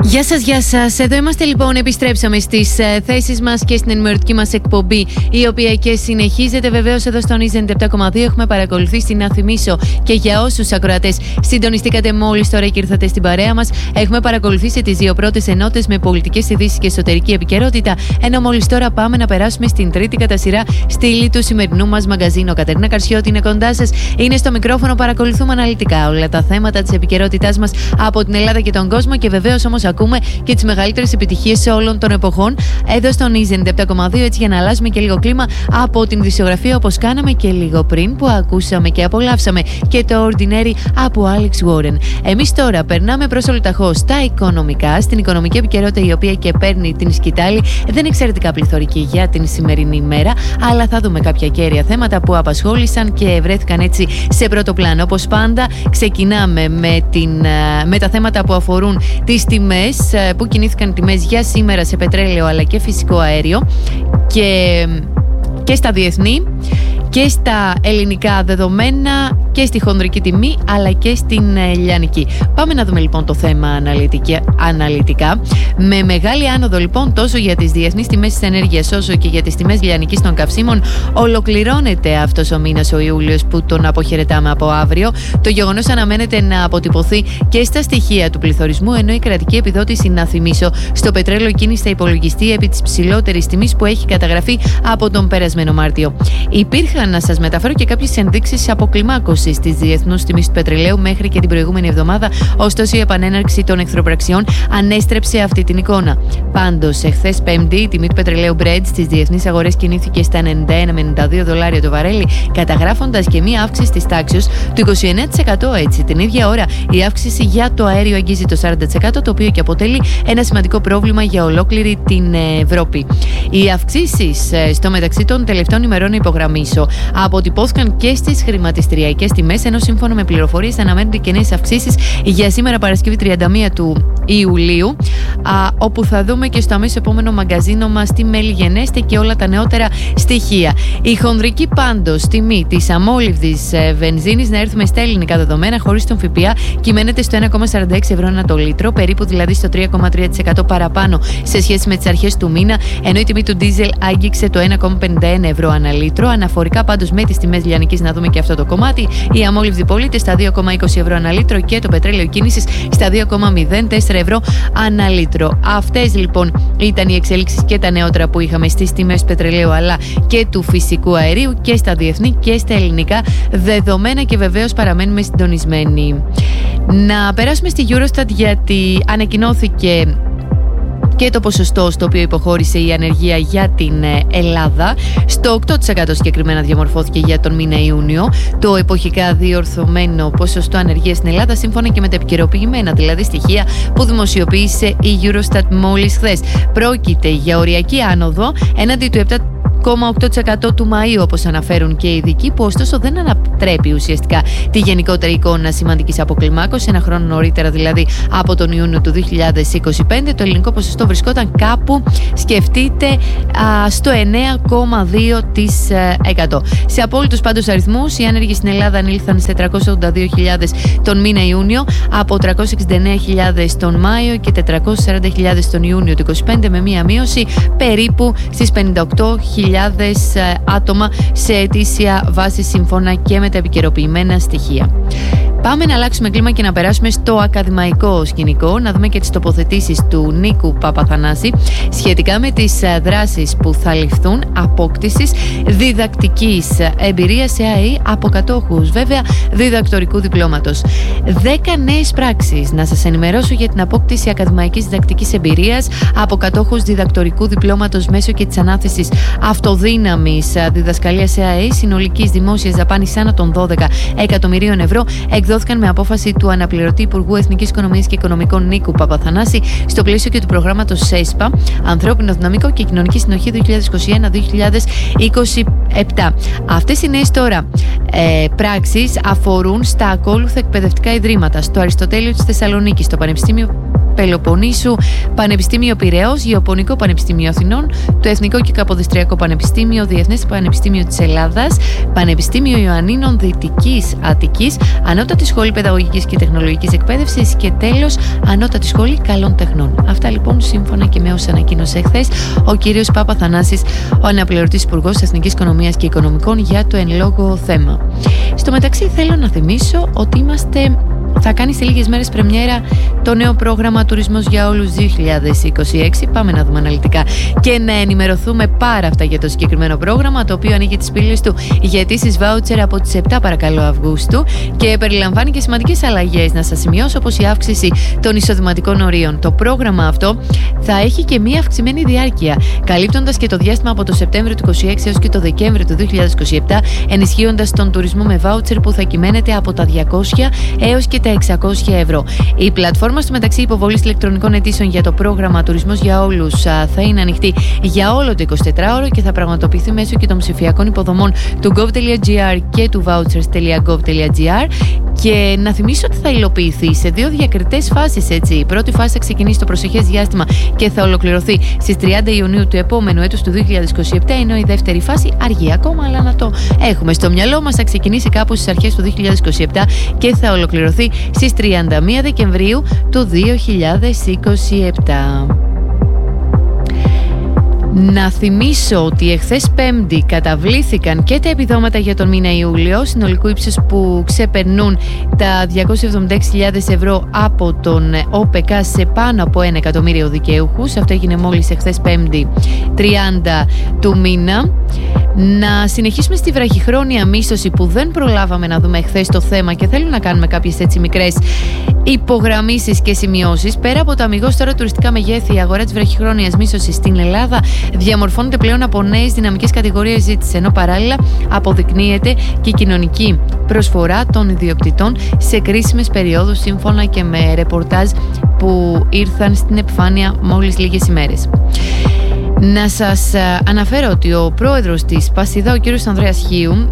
Γεια σας, γεια σας. Εδώ είμαστε λοιπόν, επιστρέψαμε στις θέσεις μας και στην ενημερωτική μας εκπομπή, η οποία και συνεχίζεται βεβαίως εδώ στον Easy 97,2. Έχουμε παρακολουθήσει, να θυμίσω και για όσους ακροατές συντονιστήκατε μόλις τώρα και ήρθατε στην παρέα μας, έχουμε παρακολουθήσει τις δύο πρώτες ενότητες με πολιτικές ειδήσεις και εσωτερική επικαιρότητα, ενώ μόλις τώρα πάμε να περάσουμε στην τρίτη κατά σειρά στήλη του σημερινού μας μαγκαζίνου. Κατερίνα Καρσιώτη είναι κοντά σας, είναι στο μικρόφωνο, παρακολουθούμε αναλυτικά όλα τα θέματα της επικαιρότητάς μας από την Ελλάδα και τον κόσμο και βεβαίως όμως ακούμε και τις μεγαλύτερες επιτυχίες όλων των εποχών εδώ στον Easy 97,2, έτσι για να αλλάζουμε και λίγο κλίμα από την ειδησιογραφία, όπως κάναμε και λίγο πριν που ακούσαμε και απολαύσαμε και το Ordinary από Alex Warren. Εμείς τώρα περνάμε προς ολοταχώς στα οικονομικά, στην οικονομική επικαιρότητα, η οποία και παίρνει την σκητάλη. Δεν είναι εξαιρετικά πληθωρική για την σημερινή ημέρα, αλλά θα δούμε κάποια κέρια θέματα που απασχόλησαν και βρέθηκαν έτσι σε πρώτο πλάνο. Όπως πάντα, ξεκινάμε με τα θέματα που αφορούν τις τιμές, που κινήθηκαν οι τιμές για σήμερα σε πετρέλαιο αλλά και φυσικό αέριο και στα διεθνή και στα ελληνικά δεδομένα και στη χονδρική τιμή αλλά και στην λιανική. Πάμε να δούμε λοιπόν το θέμα αναλυτικά. Με μεγάλη άνοδο λοιπόν τόσο για τις διεθνείς τιμές της ενέργειας όσο και για τις τιμές λιανικής των καυσίμων, ολοκληρώνεται αυτός ο μήνας, ο Ιούλιος, που τον αποχαιρετάμε από αύριο. Το γεγονός αναμένεται να αποτυπωθεί και στα στοιχεία του πληθωρισμού, ενώ η κρατική επιδότηση, να θυμίσω, στο πετρέλαιο κίνηση θα υπολογιστεί επί της ψηλότερης τιμής που έχει καταγραφεί από τον περασμένο Μάρτιο. Υπήρχαν, να σας μεταφέρω, και κάποιες ενδείξεις αποκλιμάκωσης της διεθνούς τιμής του πετρελαίου μέχρι και την προηγούμενη εβδομάδα, ωστόσο η επανέναρξη των εχθροπραξιών ανέστρεψε αυτή την εικόνα. Πάντως, εχθές Πέμπτη, η τιμή του πετρελαίου Brent στις διεθνείς αγορές κινήθηκε στα $91-92 το βαρέλι, καταγράφοντας και μία αύξηση της τάξης του 29%. Έτσι, την ίδια ώρα, η αύξηση για το αέριο αγγίζει το 40%, το οποίο και αποτελεί ένα σημαντικό πρόβλημα για ολόκληρη την Ευρώπη. Οι αυξήσεις στο μεταξύ των τελευταίων ημερών, υπογραμμίσω, αποτυπώθηκαν και στις χρηματιστηριακές τιμές, ενώ σύμφωνα με πληροφορίες αναμένονται και νέες αυξήσεις για σήμερα Παρασκευή 31 του Ιουλίου, όπου θα δούμε και στο αμέσως επόμενο μαγκαζίνο μας τι μέλη γενέστε και όλα τα νεότερα στοιχεία. Η χονδρική πάντως τιμή της αμόλυβδης βενζίνης, να έρθουμε στα ελληνικά δεδομένα χωρίς τον ΦΠΑ, κυμαίνεται στο 1,46 ευρώ ανά το λίτρο, περίπου δηλαδή στο 3,3% παραπάνω σε σχέση με τις αρχές του μήνα, ενώ η τιμή του ντίζελ άγγιξε το 1,51 ευρώ ανά λίτρο. Αναφορικά πάντως με τις τιμές λιανικής, να δούμε και αυτό το κομμάτι, οι αμόλυβδοι πωλείται στα 2,20 ευρώ ανά λίτρο και το πετρέλαιο κίνησης στα 2,04 ευρώ ανά λίτρο. Αυτές λοιπόν ήταν οι εξέλιξεις και τα νεότερα που είχαμε στις τιμές πετρελαίου αλλά και του φυσικού αερίου και στα διεθνή και στα ελληνικά δεδομένα, και βεβαίως παραμένουμε συντονισμένοι. Να περάσουμε στη Eurostat, γιατί ανακοινώθηκε και το ποσοστό στο οποίο υποχώρησε η ανεργία για την Ελλάδα. Στο 8% συγκεκριμένα διαμορφώθηκε για τον μήνα Ιούνιο το εποχικά διορθωμένο ποσοστό ανεργίας στην Ελλάδα, σύμφωνα και με τα επικαιροποιημένα δηλαδή στοιχεία που δημοσιοποίησε η Eurostat μόλις χθες. Πρόκειται για οριακή άνοδο έναντι του 7,8% του Μαΐου, όπως αναφέρουν και οι ειδικοί, που ωστόσο δεν ανατρέπει ουσιαστικά τη γενικότερη εικόνα σημαντικής αποκλιμάκωσης. Ένα χρόνο νωρίτερα, δηλαδή από τον Ιούνιο του 2025, το ελληνικό ποσοστό βρισκόταν κάπου, σκεφτείτε, στο 9,2%. Σε απόλυτους πάντως αριθμούς, οι άνεργοι στην Ελλάδα ανήλθαν σε 382.000 τον μήνα Ιούνιο, από 369.000 τον Μάιο και 440.000 τον Ιούνιο του 2025, με μία μείωση περίπου στις 58.000 άτομα σε ετήσια βάση, σύμφωνα και με τα επικαιροποιημένα στοιχεία. Πάμε να αλλάξουμε κλίμα και να περάσουμε στο ακαδημαϊκό σκηνικό, να δούμε και τις τοποθετήσεις του Νίκου Παπαθανάση σχετικά με τις δράσεις που θα ληφθούν απόκτησης διδακτικής εμπειρίας σε ΑΕΗ από κατόχους, βέβαια, διδακτορικού διπλώματος. 10 νέες πράξεις να σας ενημερώσω για την απόκτηση ακαδημαϊκής διδακτικής εμπειρίας από κατόχους διδακτορικού διπλώματος μέσω και της ανάθεσης αυτοδύναμης διδασκαλίας σε ΑΕΗ συνολικής δημόσιας δαπάνης άνω των 12 εκατομμυρίων ευρώ, εκδόθηκαν με απόφαση του αναπληρωτή Υπουργού Εθνικής Οικονομίας και Οικονομικών Νίκου Παπαθανάση στο πλαίσιο και του προγράμματος ΣΕΣΠΑ, Ανθρώπινο Δυναμικό και Κοινωνική Συνοχή 2021-2027. Αυτές οι νέες τώρα πράξεις αφορούν στα ακόλουθα εκπαιδευτικά ιδρύματα: στο Αριστοτέλειο της Θεσσαλονίκης, στο Πανεπιστήμιο Πελοποννήσου, Πανεπιστήμιο Πειραιώς, Γεωπονικό Πανεπιστήμιο Αθηνών, το Εθνικό και Καποδιστριακό Πανεπιστήμιο, Διεθνές Πανεπιστήμιο της Ελλάδας, Πανεπιστήμιο Ιωαννίνων Δυτικής Αττικής, Ανώτατη Σχολή Παιδαγωγικής και Τεχνολογικής Εκπαίδευσης και τέλος Ανώτατη Σχολή Καλών Τεχνών. Αυτά λοιπόν σύμφωνα και με όσα ανακοίνωσε χθες ο κύριος Παπαθανάσης, ο αναπληρωτής Υπουργός Εθνικής Οικονομίας και Οικονομικών, για το εν λόγω θέμα. Στο μεταξύ θέλω να θυμίσω ότι θα κάνει σε λίγες μέρες πρεμιέρα το νέο πρόγραμμα Τουρισμός για Όλους 2026. Πάμε να δούμε αναλυτικά και να ενημερωθούμε πάρα αυτά για το συγκεκριμένο πρόγραμμα, το οποίο ανοίγει τις πύλες του για αιτήσεις βάουτσερ από τις 7 παρακαλώ Αυγούστου και περιλαμβάνει και σημαντικές αλλαγές. Να σας σημειώσω, όπως η αύξηση των εισοδηματικών ορίων. Το πρόγραμμα αυτό θα έχει και μία αυξημένη διάρκεια, καλύπτοντας και το διάστημα από το Σεπτέμβριο του 2026 έως και το Δεκέμβριο του 2027, ενισχύοντας τον τουρισμό με βάουτσερ που θα κυμαίνεται από τα 200 έως και τα 600 ευρώ. Η πλατφόρμα στο μεταξύ υποβολής ηλεκτρονικών αιτήσεων για το πρόγραμμα Τουρισμός για Όλους θα είναι ανοιχτή για όλο το 24ωρο και θα πραγματοποιηθεί μέσω και των ψηφιακών υποδομών του gov.gr και του vouchers.gov.gr. Και να θυμίσω ότι θα υλοποιηθεί σε 2 διακριτές φάσεις, έτσι. Η πρώτη φάση θα ξεκινήσει το προσεχές διάστημα και θα ολοκληρωθεί στις 30 Ιουνίου του επόμενου έτους του 2027, ενώ η δεύτερη φάση αργεί ακόμα, αλλά να το έχουμε στο μυαλό μας. Θα ξεκινήσει κάπου στις αρχές του 2027 και θα ολοκληρωθεί στις 31 Δεκεμβρίου του 2027. Να θυμίσω ότι εχθές Πέμπτη καταβλήθηκαν και τα επιδόματα για τον μήνα Ιούλιο, συνολικού ύψους που ξεπερνούν τα 276.000 ευρώ από τον ΟΠΕΚΑ σε πάνω από 1 εκατομμύριο δικαιούχους. Αυτό έγινε μόλις εχθές Πέμπτη 30 του μήνα. Να συνεχίσουμε στη βραχυχρόνια μίσθωση που δεν προλάβαμε να δούμε χθες το θέμα και θέλω να κάνουμε κάποιες έτσι μικρές υπογραμμίσεις και σημειώσεις. Πέρα από τα αμιγώς τώρα τουριστικά μεγέθη, η αγορά της βραχυχρόνιας μίσθωσης στην Ελλάδα διαμορφώνεται πλέον από νέες δυναμικές κατηγορίες ζήτησης, ενώ παράλληλα αποδεικνύεται και η κοινωνική προσφορά των ιδιοκτητών σε κρίσιμες περιόδους, σύμφωνα και με ρεπορτάζ που ήρθαν στην επιφάνεια μόλις λίγες ημέρες. Να σας αναφέρω ότι ο πρόεδρος της Πασιδά, ο κύριος Ανδρέας Χίου,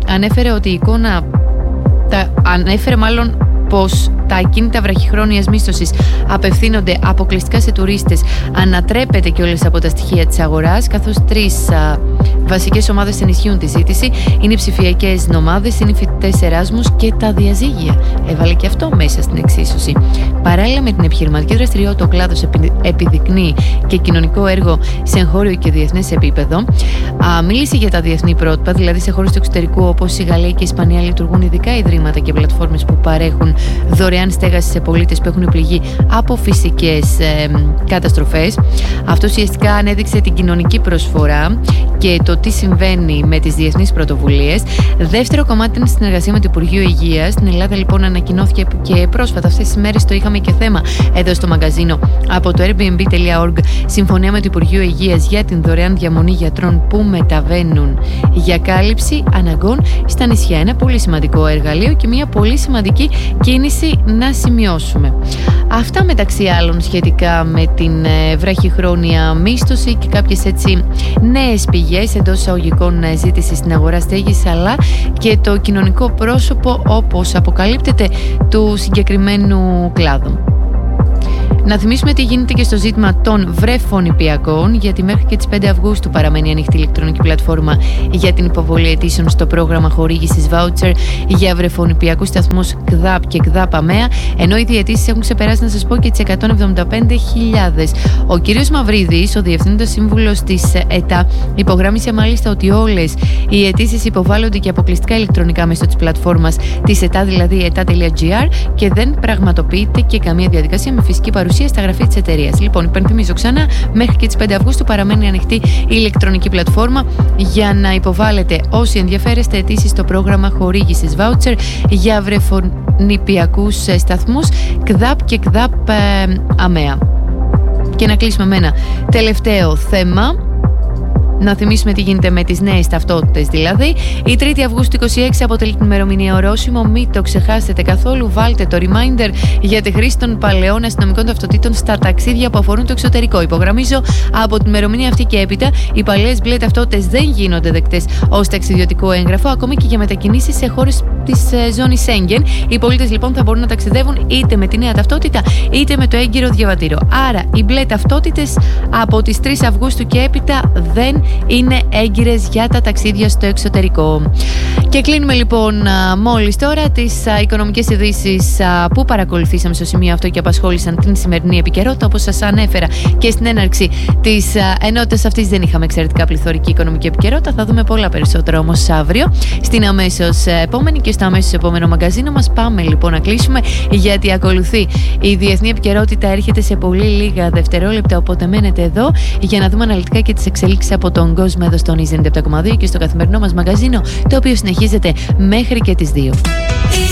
ανέφερε πως τα ακίνητα βραχυχρόνιας μίσθωσης απευθύνονται αποκλειστικά σε τουρίστες, ανατρέπεται και όλες από τα στοιχεία της αγοράς, καθώς 3 βασικές ομάδες ενισχύουν τη ζήτηση. Είναι οι ψηφιακές νομάδες, είναι οι φοιτητές Εράσμους και τα διαζύγια. Έβαλε και αυτό μέσα στην εξίσωση. Παράλληλα με την επιχειρηματική δραστηριότητα, ο κλάδος επιδεικνύει και κοινωνικό έργο σε εγχώριο και διεθνές επίπεδο. Μίλησε για τα διεθνή πρότυπα, δηλαδή σε χώρες του εξωτερικού όπως η Γαλλία και η Ισπανία λειτουργούν ειδικά ιδρύματα και πλατφόρμες που παρέχουν δωρεάν στέγαση σε πολίτες που έχουν πληγεί από φυσικές καταστροφές. Αυτό ουσιαστικά ανέδειξε την κοινωνική προσφορά και το τι συμβαίνει με τις διεθνείς πρωτοβουλίες. Δεύτερο κομμάτι είναι συνεργασία με το Υπουργείο Υγείας. Στην Ελλάδα λοιπόν ανακοινώθηκε και πρόσφατα, αυτές τις μέρες το είχαμε και θέμα εδώ στο μαγκαζίνο, από το airbnb.org, συμφωνία με το Υπουργείο Υγείας για την δωρεάν διαμονή γιατρών που μεταβαίνουν για κάλυψη αναγκών στα νησιά. Ένα πολύ σημαντικό εργαλείο και μια πολύ σημαντική κίνηση να σημειώσουμε. Αυτά μεταξύ άλλων σχετικά με την βραχυχρόνια μίσθωση και κάποιες έτσι νέες πηγές εντός εισαγωγικών ζήτησης στην αγορά στέγης, αλλά και το κοινωνικό πρόσωπο όπως αποκαλύπτεται του συγκεκριμένου κλάδου. Να θυμίσουμε τι γίνεται και στο ζήτημα των βρεφονηπιακών, γιατί μέχρι και τις 5 Αυγούστου παραμένει ανοιχτή ηλεκτρονική πλατφόρμα για την υποβολή αιτήσεων στο πρόγραμμα χορήγησης βάουτσερ για βρεφονηπιακούς σταθμούς ΚΔΑΠ και ΚΔΑΠ ΑΜΕΑ, ενώ οι αιτήσεις έχουν ξεπεράσει, να σας πω, και τις 175.000. Ο κύριος Μαυρίδης, ο Διευθύνοντας Σύμβουλος της ΕΤΑ, υπογράμμισε μάλιστα ότι όλες οι αιτήσεις υποβάλλονται και αποκλειστικά ηλεκτρονικά μέσω της πλατφόρμας της ΕΤΑ, δηλαδή eta.gr, και δεν πραγματοποιείται και καμία διαδικασία με φυσική παρουσία στα γραφεία της εταιρείας. Λοιπόν, υπενθυμίζω ξανά, μέχρι και τις 5 Αυγούστου παραμένει ανοιχτή η ηλεκτρονική πλατφόρμα για να υποβάλλετε όσοι ενδιαφέρεστε αιτήσεις στο πρόγραμμα χορήγησης βάουτσερ για βρεφονηπιακούς σταθμούς ΚΔΑΠ και ΚΔΑΠ ΑΜΕΑ. Και να κλείσουμε με ένα τελευταίο θέμα. Να θυμίσουμε τι γίνεται με τις νέες ταυτότητες δηλαδή. Η 3η Αυγούστου 26 αποτελεί την ημερομηνία ορόσημο. Μην το ξεχάσετε καθόλου. Βάλτε το reminder για τη χρήση των παλαιών αστυνομικών ταυτοτήτων στα ταξίδια που αφορούν το εξωτερικό. Υπογραμμίζω, από την ημερομηνία αυτή και έπειτα, οι παλαιές μπλε ταυτότητες δεν γίνονται δεκτές ως ταξιδιωτικό έγγραφο, ακόμη και για μετακινήσεις σε χώρες της ζώνης Σέγγεν. Οι πολίτες λοιπόν θα μπορούν να ταξιδεύουν είτε με τη νέα ταυτότητα είτε με το έγκυρο διαβατήριο. Άρα, οι μπλε ταυτότητες από τις 3 Αυγούστου και έπειτα δεν είναι έγκυρες για τα ταξίδια στο εξωτερικό. Και κλείνουμε λοιπόν μόλις τώρα τις οικονομικές ειδήσεις που παρακολουθήσαμε στο σημείο αυτό και απασχόλησαν την σημερινή επικαιρότητα. Όπως σας ανέφερα και στην έναρξη της ενότητας αυτής, δεν είχαμε εξαιρετικά πληθωρική οικονομική επικαιρότητα. Θα δούμε πολλά περισσότερα όμως αύριο στην αμέσως επόμενη και στο αμέσως επόμενο μαγκαζίνο μας. Πάμε λοιπόν να κλείσουμε, γιατί ακολουθεί η διεθνή επικαιρότητα. Έρχεται σε πολύ λίγα δευτερόλεπτα, οπότε μένετε εδώ για να δούμε αναλυτικά και τις εξελίξεις από τον κόσμο εδώ στον Easy 97.2 και στο καθημερινό μας μαγκαζίνο, το οποίο συνεχίζεται μέχρι και τις 2.